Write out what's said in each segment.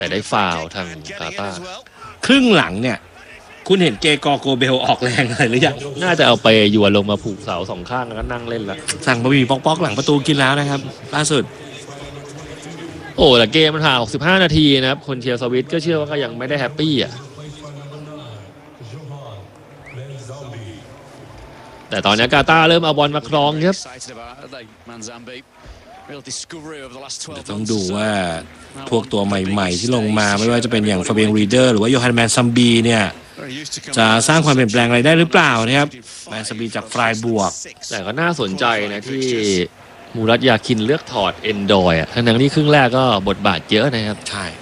แต่ได้ฟาวล์ทางกาตาร์ครึ่งหลังเนี่ยคุณเห็นเกกอโกเบลออกแรงอะไรหรือยังน่าจะเอาไปยวนลงมาผูกเสาสองข้างแล้วก็นั่งเล่นละสั่งบะหมี่ป๊อกๆหลังประตูกินแล้วนะครับล่าสุดโอ้แต่เกมมันผ่าน65 นาทีนะครับคนเชียร์สวิตก็เชื่อว่าก็ยังไม่ได้แฮปปี้อ่ะแต่ตอนนี้กาตาร์เริ่มเอาบอลมาครองครับต้องดูว่าพวกตัวใหม่ๆที่ลงมาไม่ว่าจะเป็นอย่างฟาเบียนรีเดอร์หรือว่าโยฮันแมนซัมบีเนี่ยจะสร้างความเปลี่ยนแปลงอะไรได้หรือเปล่านะครับแมนซัมบีจากฟรายบวกแต่ก็น่าสนใจนะที่มูรัตยาคินเลือกถอดเอนดอยอ่ะทั้งที่ครึ่งแรกก็บทบาทเยอะนะครับใช่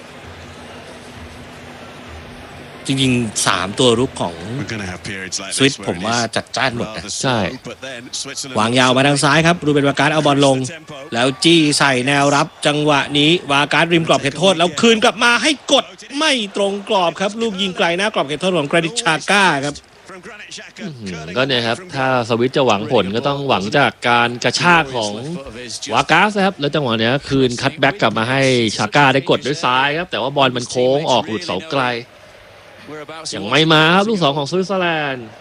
จริงๆ3ตัวรุกของสวิตผมว่าจัดจ้านหมดนะใช่วางยาวมาทางซ้ายครับรูเบนวาการ์ดเอาบอลลงแล้วจี้ใส่แนวรับจังหวะนี้วาการ์ดริมกรอบเขตโทษแล้วคืนกลับมาให้กดไม่ตรงกรอบครับลูกยิงไกลหน้ากรอบเขตโทษของแกรนิตชาก้าครับก็เนี่ยครับถ้าสวิตจะหวังผลก็ต้องหวังจากการกระชากของวากาสนะครับแล้วจังหวะนี้คืนคัตแบ็กกลับมาให้ชาก้าได้กดด้วยซ้ายครับแต่ว่าบอลมันโค้งออกหลุดเสาไกลยังไม่มาครับลูก2ของสวิตเซอร์แลนด์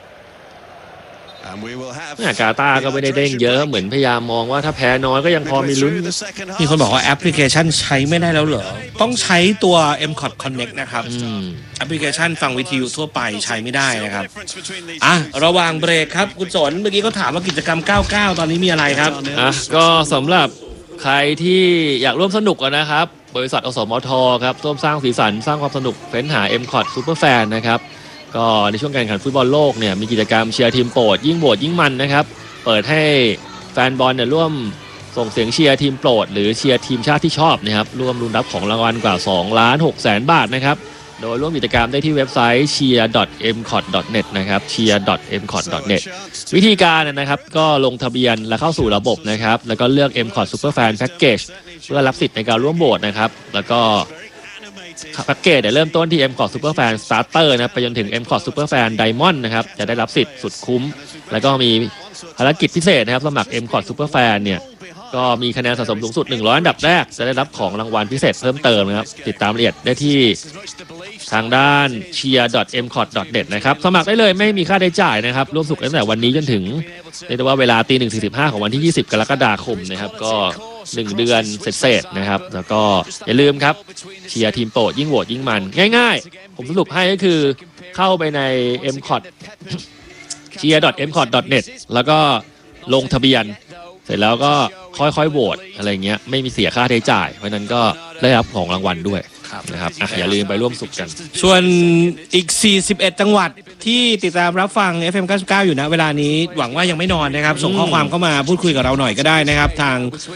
กาตาร์ก็ไม่ได้เด้งเยอะเหมือนพยายามมองว่าถ้าแพ้น้อยก็ยังพอมีลุ้นมีคนบอกว่าแอปพลิเคชันใช้ไม่ได้แล้วเหรอต้องใช้ตัว MCOT Connect นะครับแอปพลิเคชันฟังวิทยุทั่วไปใช้ไม่ได้นะครับระหว่างเบรกครับคุณสนเมื่อกี้เขาถามว่ากิจกรรม99ตอนนี้มีอะไรครับก็สำหรับใครที่อยากร่วมสนุกนะครับบริษัทอสมทครับร่วมสร้างสีสันสร้างความสนุกเฟ้นหา MCOT Superfan นะครับก็ในช่วงการแข่งขันฟุตบอลโลกเนี่ยมีกิจกรรมเชียร์ทีมโปรดยิ่งโหวตยิ่งมันนะครับเปิดให้แฟนบอลเนี่ยร่วมส่งเสียงเชียร์ทีมโปรดหรือเชียร์ทีมชาติที่ชอบนะครับร่วมลุ้นรับของรางวัลกว่า 2,600,000 บาทนะครับโดยร่วมกิจกรรมได้ที่เว็บไซต์ cheer.mcot.net นะครับ cheer.mcot.net วิธีการนะครับก็ลงทะเบียนและเข้าสู่ระบบนะครับแล้วก็เลือก MCOT Superfan Package เพื่อรับสิทธิ์ในการร่วมโหวตนะครับแล้วก็แพ็กเกจเริ่มต้นที่ MCOT Superfan Starter นะไปจนถึง MCOT Superfan Diamond นะครับจะได้รับสิทธิ์สุดคุ้มแล้วก็มีภารกิจพิเศษนะครับสมัคร MCOT Superfan เนี่ยก็มีคะแนนสะสมสูงสุด100อันดับแรกจะได้รับของรางวัลพิเศษเพิ่มเติมนะครับติดตามรายละเอียดได้ที่ทางด้าน cheer.mcot.net นะครับสมัครได้เลยไม่มีค่าใช้จ่ายนะครับร่วมสนุกตั้งแต่วันนี้จนถึงเรียกได้ว่าเวลา 1:45 ของวันที่20 กรกฎาคมนะครับก็1 เดือนเศษๆนะครับแล้วก็อย่าลืมครับเชียร์ทีมโปรดยิ่งโหวตยิ่งมันง่ายๆผมสรุปให้ก็คือเข้าไปใน MCOT cheer.mcot.net แล้วก็ลงทะเบียนเสร็จแล้วก็ค่อยๆโหวตอะไรเงี้ยไม่มีเสียค่าใช้จ่ายเพราะนั้นก็ได้รับของรางวัลด้วยนะครับอย่าลืมไปร่วมสุขกันส่วนอีก41จังหวัดที่ติดตามรับฟัง FM 99อยู่นะเวลานี้หวังว่ายังไม่นอนนะครับส่งข้อความเข้ามาพูดคุยกับเราหน่อยก็ได้นะครับทาง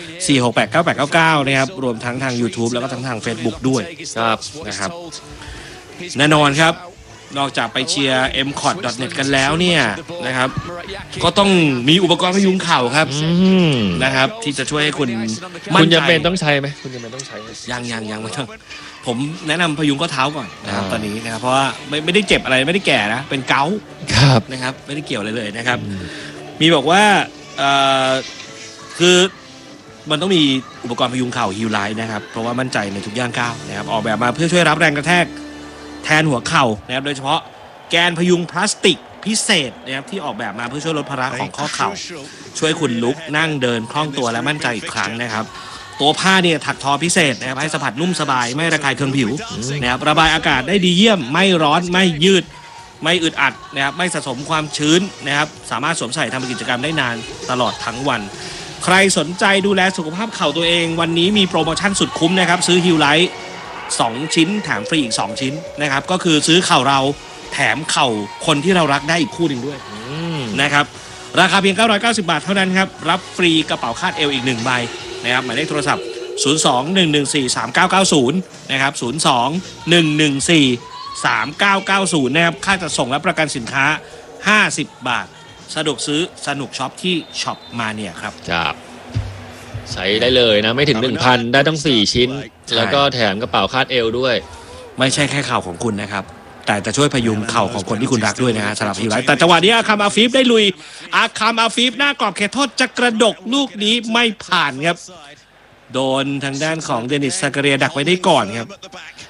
4689899 นะครับรวมทั้งทาง YouTube แล้วก็ทั้งทาง Facebook ด้วยนะครับแน่นอนครับนอกจากไปเชียร์ mcot.net กันแล้วเนี่ยนะครับก็ต้องมีอุปกรณ์พยุงเข่าครับนะครับที่จะช่วยให้คุณจำเป็นต้องใช้ไหมคุณจำเป็นต้องใช้ยังไม่ต้องผมแนะนำพยุงข้อเท้าก่อนนะครับตอนนี้นะครับเพราะว่าไม่ได้เจ็บอะไรไม่ได้แก่นะเป็นเกาต์นะครับไม่ได้เกี่ยวอะไรเลยนะครับมีบอกว่าคือมันต้องมีอุปกรณ์พยุงเข่าฮิลไลท์นะครับเพราะว่ามั่นใจในทุกย่างก้าวนะครับออกแบบมาเพื่อช่วยรับแรงกระแทกแทนหัวเข่านะครับโดยเฉพาะแกนพยุงพลาสติกพิเศษนะครับที่ออกแบบมาเพื่อช่วยลดภาระของข้อเข่าช่วยคุณลุกนั่งเดินคล่องตัวและมั่นใจอีกครั้งนะครับตัวผ้าเนี่ยถักทอพิเศษนะครับให้สัมผัสนุ่มสบายไม่ระคายเคืองผิวนะครับระบายอากาศได้ดีเยี่ยมไม่ร้อนไม่ยืดไม่อึดอัดนะครับไม่สะสมความชื้นนะครับสามารถสวมใส่ทำกิจกรรมได้นานตลอดทั้งวันใครสนใจดูแลสุขภาพเข่าตัวเองวันนี้มีโปรโมชั่นสุดคุ้มนะครับซื้อฮิลไลท์2 ชิ้นแถมฟรีอีก2 ชิ้นนะครับก็คือซื้อเข่าเราแถมเข่าคนที่เรารักได้อีกคู่หนึ่งด้วยนะครับราคาเพียง990 บาทเท่านั้นครับรับฟรีกระเป๋าคาดเอวอีก1 ใบนะครับหมายเลขโทรศัพท์02-114-3990นะครับ02-114-3990นะครับค่าจัดส่งและประกันสินค้า50 บาทสะดวกซื้อสนุกช็อปที่ช็อปมาเนี่ยครับใช้ได้เลยนะไม่ถึง 1,000 ได้ต้อง4 ชิ้นแล้วก็แถมกระเป๋าคาดเอวด้วยไม่ใช่แค่เข่าของคุณนะครับแต่จะช่วยพยุงเข่าของคนที่คุณรักด้วยนะฮะสำหรับฮิลไลท์แต่จังหวะนี้อาคัมอาฟีฟได้ลุยอาคัมอาฟีฟหน้ากรอบเขตโทษจะกระดกลูกนี้ไม่ผ่านครับโดนทางด้านของเดนิสซากาเรียดักไว้ได้ก่อนครับ